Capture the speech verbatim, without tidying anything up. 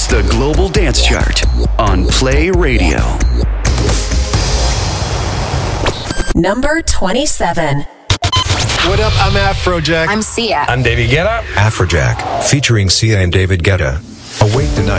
the Global Dance Chart on Play Radio. Number twenty-seven. What up? I'm Afrojack. I'm Sia. I'm David Guetta. Afrojack, featuring Sia and David Guetta. Awake tonight.